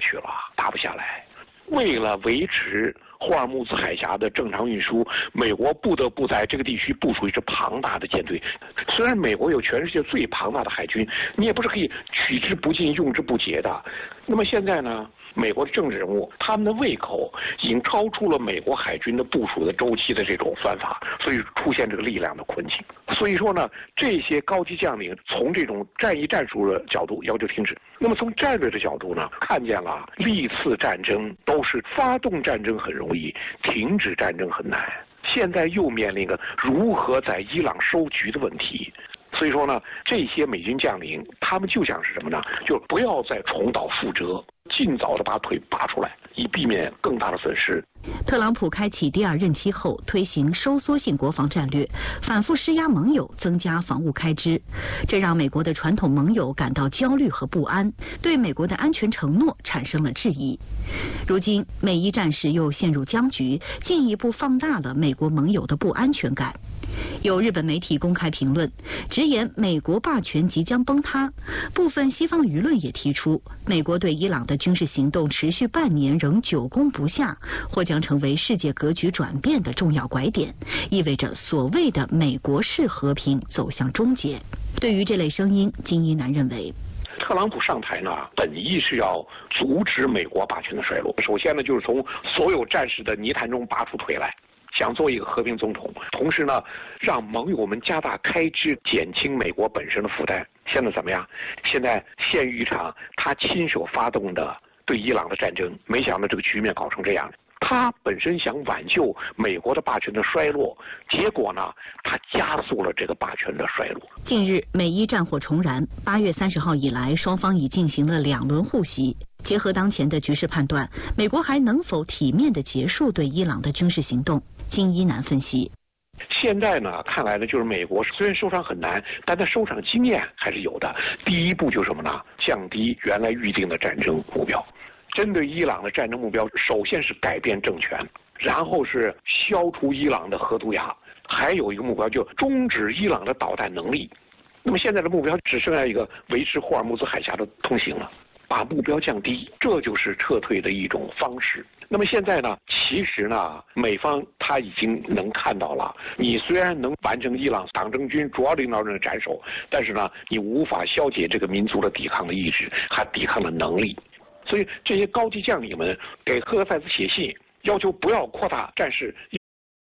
去了，打不下来。为了维持霍尔木兹海峡的正常运输，美国不得不在这个地区部署一支庞大的舰队。虽然美国有全世界最庞大的海军，你也不是可以取之不尽、用之不竭的。那么现在呢，美国的政治人物他们的胃口已经超出了美国海军的部署的周期的这种算法，所以出现这个力量的困境。所以说呢，这些高级将领从这种战役战术的角度要求停止。那么从战略的角度呢，看见了历次战争都是发动战争很容易，停止战争很难。现在又面临个如何在伊朗收局的问题。所以说呢，这些美军将领他们就想是什么呢？就不要再重蹈覆辙，尽早的把腿拔出来，以避免更大的损失。 特朗普开启第二任期后，推行收缩性国防战略，反复施压盟友增加防务开支，这让美国的传统盟友感到焦虑和不安，对美国的安全承诺产生了质疑。如今，美伊战事又陷入僵局，进一步放大了美国盟友的不安全感。有日本媒体公开评论，直言美国霸权即将崩塌。部分西方舆论也提出，美国对伊朗的军事行动持续半年仍久攻不下，或将成为世界格局转变的重要拐点，意味着所谓的美国式和平走向终结。对于这类声音，金一南认为， 特朗普上台呢，本意是要阻止美国霸权的衰落。首先呢，就是从所有战事的泥潭中拔出腿来，想做一个和平总统，同时呢，让盟友们加大开支，减轻美国本身的负担。现在怎么样？现在陷于一场他亲手发动的对伊朗的战争，没想到这个局面搞成这样。他本身想挽救美国的霸权的衰落，结果呢，他加速了这个霸权的衰落。 近日，美伊战火重燃，8月30号以来，双方已进行了2轮互袭。结合当前的局势判断，美国还能否体面地结束对伊朗的军事行动？金一南分析。 现在呢，看来呢，就是美国虽然收场很难，但它收场经验还是有的。第一步就是什么呢？降低原来预定的战争目标。针对伊朗的战争目标，首先是改变政权，然后是消除伊朗的核毒牙，还有一个目标就终止伊朗的导弹能力。那么现在的目标只剩下一个维持霍尔木兹海峡的通行了，把目标降低，这就是撤退的一种方式。那么现在呢，其实呢，美方他已经能看到了，你虽然能完成伊朗党政军主要领导人的斩首，但是呢，你无法消解这个民族的抵抗的意志，还抵抗的能力。所以这些高级将领们给赫德塞斯写信，要求不要扩大战事，